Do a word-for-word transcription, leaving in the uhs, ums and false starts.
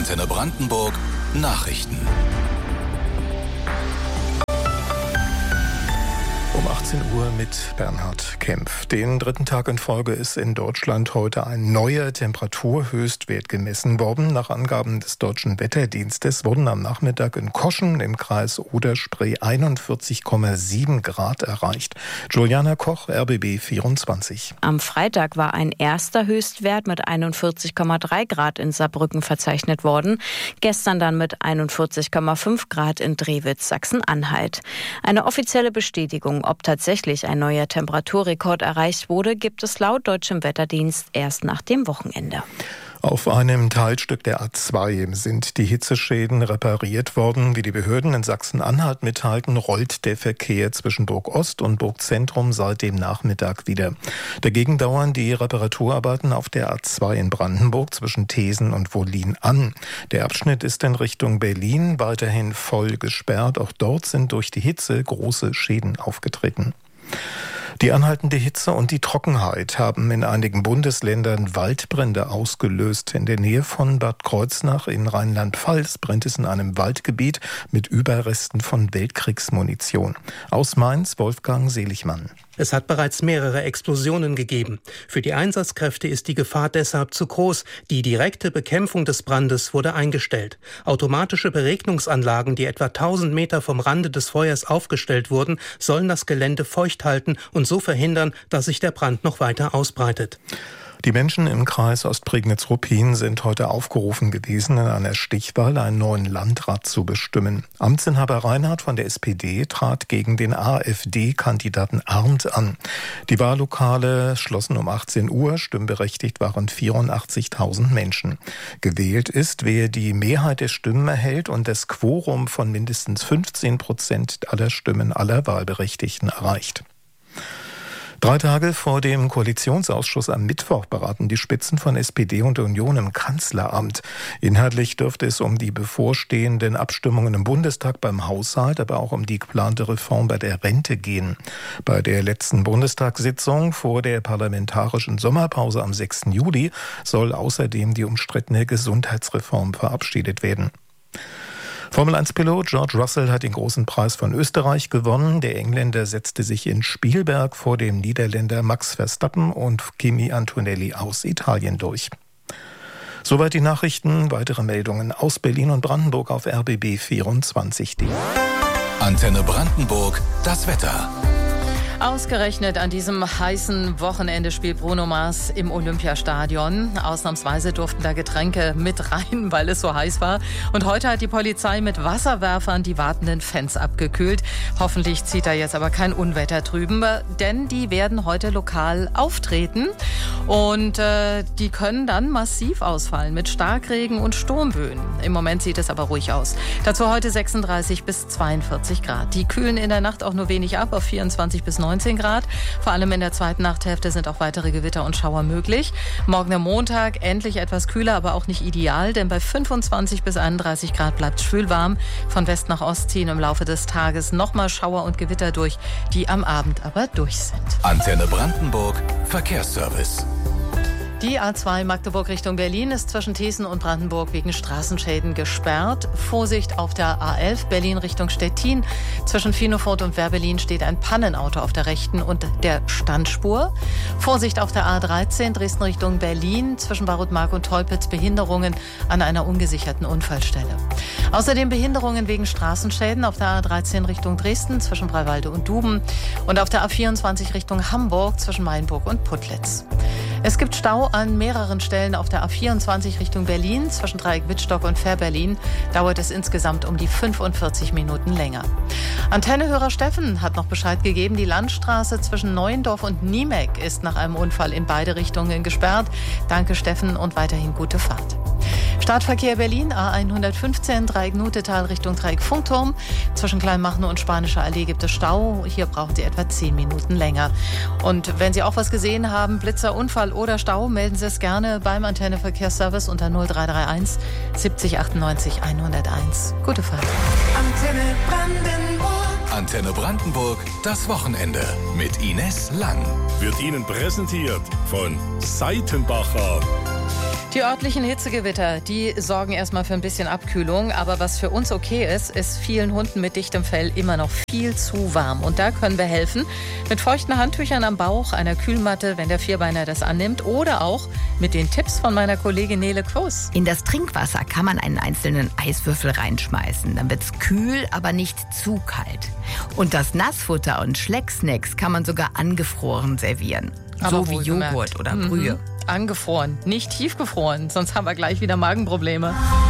Antenne Brandenburg Nachrichten. Um achtzehn Uhr mit Bernhard Kempf. Den dritten Tag in Folge ist in Deutschland heute ein neuer Temperaturhöchstwert gemessen worden. Nach Angaben des Deutschen Wetterdienstes wurden am Nachmittag in Koschen im Kreis Oder-Spree einundvierzig Komma sieben Grad erreicht. Juliana Koch, R B B vierundzwanzig. Am Freitag war ein erster Höchstwert mit einundvierzig Komma drei Grad in Saarbrücken verzeichnet worden. Gestern dann mit einundvierzig Komma fünf Grad in Drewitz, Sachsen-Anhalt. Eine offizielle Bestätigung, ob tatsächlich ein neuer Temperaturrekord erreicht wurde, gibt es laut deutschem Wetterdienst erst nach dem Wochenende. Auf einem Teilstück der A zwei sind die Hitzeschäden repariert worden. Wie die Behörden in Sachsen-Anhalt mitteilten, rollt der Verkehr zwischen Burg Ost und Burg Zentrum seit dem Nachmittag wieder. Dagegen dauern die Reparaturarbeiten auf der A zwei in Brandenburg zwischen Thesen und Wollin an. Der Abschnitt ist in Richtung Berlin weiterhin voll gesperrt. Auch dort sind durch die Hitze große Schäden aufgetreten. Die anhaltende Hitze und die Trockenheit haben in einigen Bundesländern Waldbrände ausgelöst. In der Nähe von Bad Kreuznach in Rheinland-Pfalz brennt es in einem Waldgebiet mit Überresten von Weltkriegsmunition. Aus Mainz Wolfgang Seligmann. Es hat bereits mehrere Explosionen gegeben. Für die Einsatzkräfte ist die Gefahr deshalb zu groß. Die direkte Bekämpfung des Brandes wurde eingestellt. Automatische Beregnungsanlagen, die etwa tausend Meter vom Rande des Feuers aufgestellt wurden, sollen das Gelände feucht halten und so verhindern, dass sich der Brand noch weiter ausbreitet. Die Menschen im Kreis Ostprignitz-Ruppin sind heute aufgerufen gewesen, in einer Stichwahl einen neuen Landrat zu bestimmen. Amtsinhaber Reinhardt von der S P D trat gegen den AfD-Kandidaten Arndt an. Die Wahllokale schlossen um achtzehn Uhr, stimmberechtigt waren vierundachtzigtausend Menschen. Gewählt ist, wer die Mehrheit der Stimmen erhält und das Quorum von mindestens fünfzehn Prozent aller Stimmen aller Wahlberechtigten erreicht. Drei Tage vor dem Koalitionsausschuss am Mittwoch beraten die Spitzen von S P D und Union im Kanzleramt. Inhaltlich dürfte es um die bevorstehenden Abstimmungen im Bundestag beim Haushalt, aber auch um die geplante Reform bei der Rente gehen. Bei der letzten Bundestagssitzung vor der parlamentarischen Sommerpause am sechsten Juli soll außerdem die umstrittene Gesundheitsreform verabschiedet werden. Formel eins Pilot George Russell hat den großen Preis von Österreich gewonnen. Der Engländer setzte sich in Spielberg vor dem Niederländer Max Verstappen und Kimi Antonelli aus Italien durch. Soweit die Nachrichten. Weitere Meldungen aus Berlin und Brandenburg auf R B B vierundzwanzig punkt de. Antenne Brandenburg, das Wetter. Ausgerechnet an diesem heißen Wochenende spielt Bruno Mars im Olympiastadion. Ausnahmsweise durften da Getränke mit rein, weil es so heiß war. Und heute hat die Polizei mit Wasserwerfern die wartenden Fans abgekühlt. Hoffentlich zieht da jetzt aber kein Unwetter drüben, denn die werden heute lokal auftreten. Und äh, die können dann massiv ausfallen mit Starkregen und Sturmböen. Im Moment sieht es aber ruhig aus. Dazu heute sechsunddreißig bis zweiundvierzig Grad. Die kühlen in der Nacht auch nur wenig ab auf vierundzwanzig bis neunzehn Grad. Vor allem in der zweiten Nachthälfte sind auch weitere Gewitter und Schauer möglich. Morgen am Montag endlich etwas kühler, aber auch nicht ideal, denn bei fünfundzwanzig bis einunddreißig Grad bleibt es schwülwarm. Von West nach Ost ziehen im Laufe des Tages nochmal Schauer und Gewitter durch, die am Abend aber durch sind. Antenne Brandenburg, Verkehrsservice. Die A zwei Magdeburg Richtung Berlin ist zwischen Thesen und Brandenburg wegen Straßenschäden gesperrt. Vorsicht auf der A elf Berlin Richtung Stettin. Zwischen Finofurt und Werbelin steht ein Pannenauto auf der rechten und der Standspur. Vorsicht auf der A dreizehn Dresden Richtung Berlin. Zwischen Barutmark und Teupitz Behinderungen an einer ungesicherten Unfallstelle. Außerdem Behinderungen wegen Straßenschäden auf der A dreizehn Richtung Dresden zwischen Freiwalde und Duben. Und auf der A vierundzwanzig Richtung Hamburg zwischen Mainburg und Putlitz. Es gibt Stau an mehreren Stellen auf der A vierundzwanzig Richtung Berlin. Zwischen Dreieck-Wittstock und Fährberlin dauert es insgesamt um die fünfundvierzig Minuten länger. Antennehörer Steffen hat noch Bescheid gegeben, die Landstraße zwischen Neuendorf und Niemek ist nach einem Unfall in beide Richtungen gesperrt. Danke Steffen und weiterhin gute Fahrt. Startverkehr Berlin, A hundertfünfzehn, Dreieck-Nutetal Richtung Dreieck-Funkturm. Zwischen Kleinmachnow und Spanischer Allee gibt es Stau. Hier brauchen Sie etwa zehn Minuten länger. Und wenn Sie auch was gesehen haben, Blitzer, Unfall oder Stau, melden Sie es gerne beim Antenne Verkehrsservice unter null drei drei eins siebzig achtundneunzig hunderteins. Gute Fahrt. Antenne Brandenburg. Antenne Brandenburg, das Wochenende mit Ines Lang. Wird Ihnen präsentiert von Seitenbacher. Die örtlichen Hitzegewitter, die sorgen erstmal für ein bisschen Abkühlung. Aber was für uns okay ist, ist vielen Hunden mit dichtem Fell immer noch viel zu warm. Und da können wir helfen mit feuchten Handtüchern am Bauch, einer Kühlmatte, wenn der Vierbeiner das annimmt. Oder auch mit den Tipps von meiner Kollegin Nele Kuss. In das Trinkwasser kann man einen einzelnen Eiswürfel reinschmeißen. Dann wird es kühl, aber nicht zu kalt. Und das Nassfutter und Schlecksnacks kann man sogar angefroren servieren. Aber so wie wohlgemerkt. Joghurt oder Mhm. Brühe. Angefroren, nicht tiefgefroren, sonst haben wir gleich wieder Magenprobleme.